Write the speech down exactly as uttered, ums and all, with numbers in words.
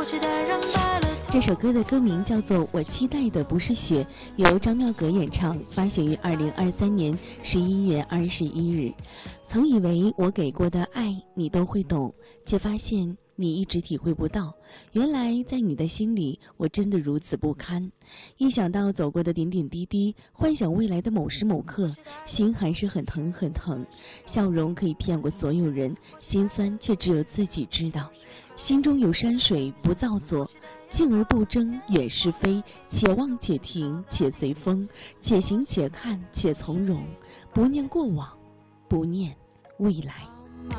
这首歌的歌名叫做《我期待的不是雪》，由张妙格演唱，发行于二零二三年十一月二十一日。曾以为我给过的爱你都会懂，却发现你一直体会不到，原来在你的心里我真的如此不堪。一想到走过的点点滴滴，幻想未来的某时某刻，心还是很疼很疼。笑容可以骗过所有人，心酸却只有自己知道。心中有山水不造作，静而不争远是非，且望且停且随风，且行且看且从容，不念过往，不念未来。